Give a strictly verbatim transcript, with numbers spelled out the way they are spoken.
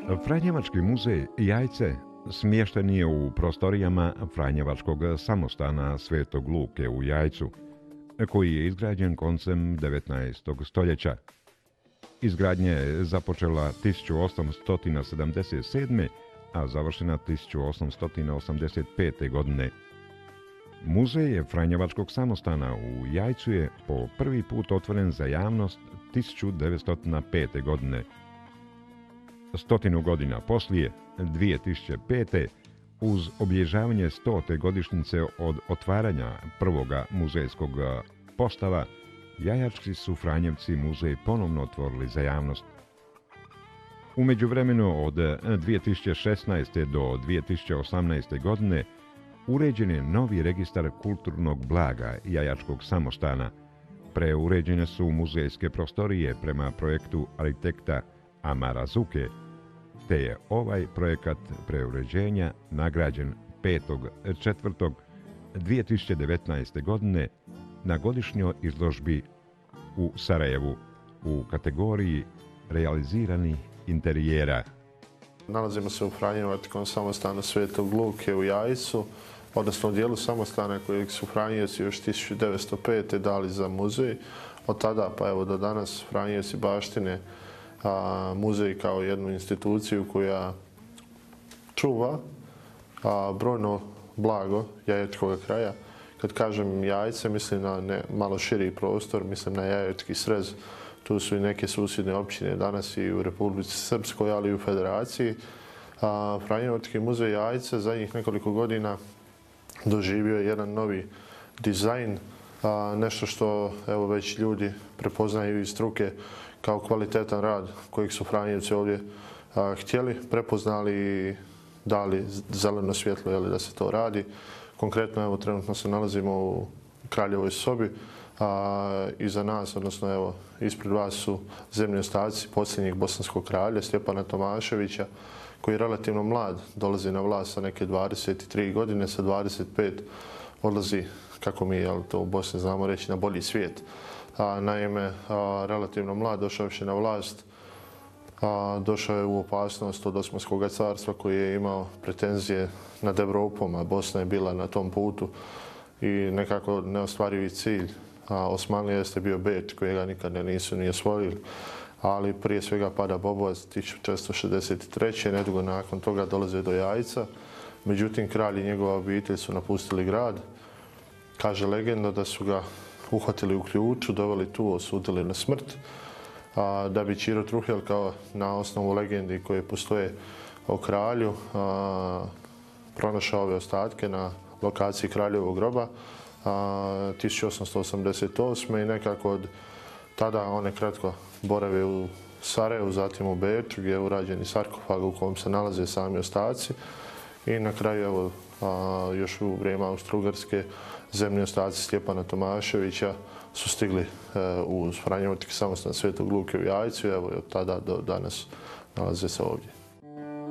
Franjevački muzej Jajce smješten je u prostorijama Franjevačkog samostana Svetog Luke u Jajcu, koji je izgrađen koncem devetnaestog stoljeća. Izgradnja je započela tisuću osamsto sedamdeset sedme. a završena tisuću osamsto osamdeset pete. godine. Muzej Franjevačkog samostana u Jajcu je po prvi put otvoren za javnost tisuću devetsto pete. godine. Stotinu godina poslije, dvije tisuće pete. uz obilježavanje stote godišnjice od otvaranja prvoga muzejskog postava, jajački su Franjevci muzej ponovno otvorili za javnost. U međuvremenu od dvije tisuće šesnaeste. do dvije tisuće osamnaeste. godine uređen je novi registar kulturnog blaga Jajačkog samostana. Preuređene su muzejske prostorije prema projektu arhitekta Amara Zuke, te je ovaj projekat preuređenja nagrađen petog četvrtog dvije tisuće devetnaeste. godine na godišnjoj izložbi u Sarajevu u kategoriji realizirani interijera. Nalazimo se u Franjevačkom samostanu Svetog Luke u Jajcu, odnosno u dijelu samostana kojeg su Franjevci još tisuću devetsto pete. dali za muzej. Od tada pa evo do danas Franjevci baštine a, muzej kao jednu instituciju koja čuva a, brojno blago jajačkog kraja. Kad kažem Jajce, mislim na ne, malo širi prostor, mislim na Jajački srez. Tu su i neke susjedne općine danas i u Republici Srpskoj, ali i u Federaciji. A, Franjevački muzej Jajce zadnjih nekoliko godina doživio je jedan novi dizajn, a, nešto što evo već ljudi prepoznaju iz struke kao kvalitetan rad kojeg su Franjevci ovdje a, htjeli, prepoznali i dali zeleno svjetlo jeli, da se to radi. Konkretno, evo, trenutno se nalazimo u Kraljevoj sobi. A, iza nas, odnosno evo, ispred vas su zemlji ostaci posljednjeg bosanskog kralja Stjepana Tomaševića, koji je relativno mlad, dolazi na vlast sa neke dvadeset tri godine, sa dvadeset pet odlazi, kako mi jel, to u Bosni znamo reći, na bolji svijet. A, naime, a, relativno mlad, došavši na vlast, a, došao je u opasnost od Osmanskog carstva koji je imao pretenzije nad Evropom, a Bosna je bila na tom putu i nekako neostvarivi cilj a Osmanlija jeste bio Beč, kojega nikad ne nisu ni osvojili, ali prije svega pada Bobovac tisuću četiristo šezdeset treće. Nedugo nakon toga dolaze do Jajca. Međutim, kralj i njegova obitelj su napustili grad. Kaže legenda da su ga uhvatili u ključu, doveli tu, osudili na smrt, a, da bi Ćiro Truhel, kao na osnovu legendi koje postoje o kralju, a, pronašao ove ostatke na lokaciji kraljevog groba a, tisuću osamsto osamdeset osme. i nekako od tada one kratko borave u Sarajevu, zatim u Beču gdje je urađeni sarkofag u kojem se nalaze sami ostaci i na kraju evo, a, još u vrijeme Austro-Ugarske zemlji ostaci Stjepana Tomaševića su stigli e, u Franjevački samostan Svetog Luke u Jajcu i evo od tada do danas nalaze se ovdje.